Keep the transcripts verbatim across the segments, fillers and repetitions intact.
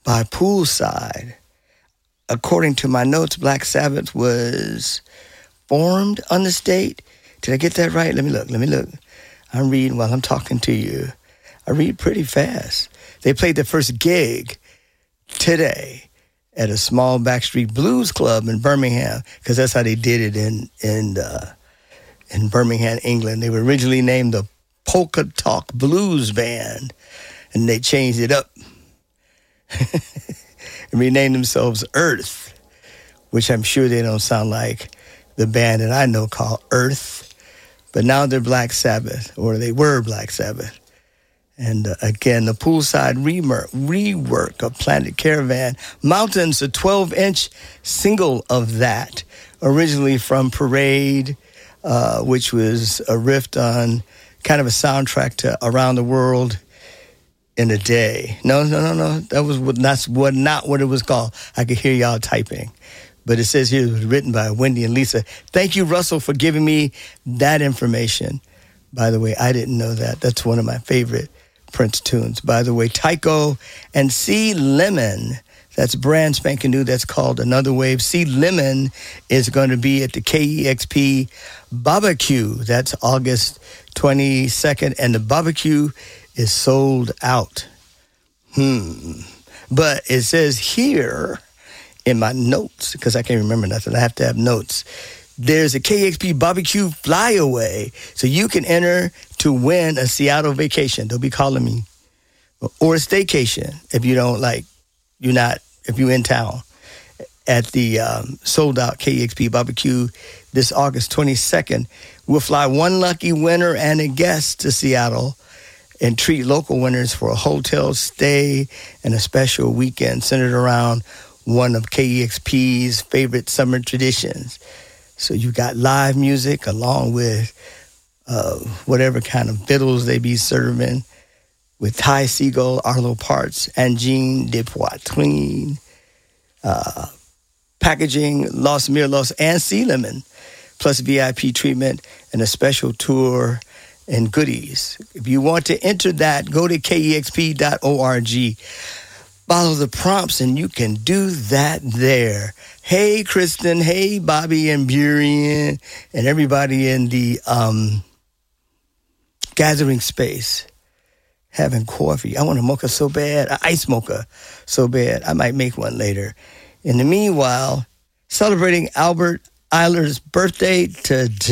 by Poolside. According to my notes, Black Sabbath was formed on the state. Did I get that right? Let me look. Let me look. I'm reading while I'm talking to you. I read pretty fast. They played their first gig today at a small backstreet blues club in Birmingham, because that's how they did it in in uh, in Birmingham, England. They were originally named the Polka Talk Blues Band, and they changed it up and renamed themselves Earth, which I'm sure they don't sound like the band that I know called Earth. But now they're Black Sabbath, or they were Black Sabbath. And uh, again, the Poolside rework, rework of Planet Caravan. Mountains, a twelve-inch single of that, originally from Parade, uh, which was a riff on kind of a soundtrack to Around the World in a Day. No, no, no, no. That was what, that's what, not what it was called. I could hear y'all typing. But it says here it was written by Wendy and Lisa. Thank you, Russell, for giving me that information. By the way, I didn't know that. That's one of my favorite Prince tunes. By the way, Tycho and C. Lemon, that's brand spanking new. That's called Another Wave. C. Lemon is going to be at the K E X P Barbecue. That's August twenty-second, and the barbecue is sold out. Hmm. But it says here in my notes, because I can't remember nothing, I have to have notes, there's a K X P Barbecue Flyaway, so you can enter to win a Seattle vacation. They'll be calling me. Or a staycation, if you don't like, you're not, if you're in town, at the um, sold-out K X P Barbecue this August twenty-second. We'll fly one lucky winner and a guest to Seattle and treat local winners for a hotel stay and a special weekend centered around one of K E X P's favorite summer traditions. So you got live music along with uh, whatever kind of fiddles they be serving, with Ty Segall, Arlo Parts, and Jean de Poitrine, uh, packaging, Los Mirlos, and C. Lemon, plus V I P treatment and a special tour and goodies. If you want to enter that, go to K E X P dot org. Follow the prompts, and you can do that there. Hey, Kristen. Hey, Bobby and Burien, and everybody in the um, gathering space having coffee. I want a mocha so bad, an ice mocha so bad. I might make one later. In the meanwhile, celebrating Albert Ayler's birthday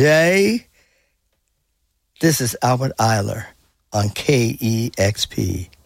today, this is Albert Ayler on K E X P.